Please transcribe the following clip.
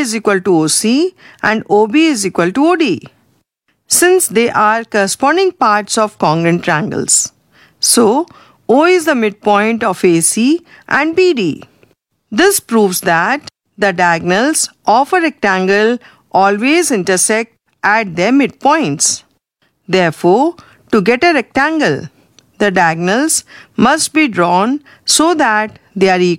is equal to OC and OB is equal to OD, since they are corresponding parts of congruent triangles. So, O is the midpoint of AC and BD. This proves that the diagonals of a rectangle always intersect at their midpoints. Therefore, to get a rectangle, the diagonals must be drawn so that they are equal